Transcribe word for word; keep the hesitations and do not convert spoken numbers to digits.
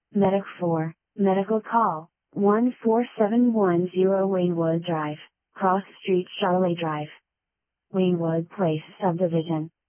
Medic four, medical call, one four seven one zero Waynewood Drive, Cross Street Charlotte Drive. Waynewood Place Subdivision.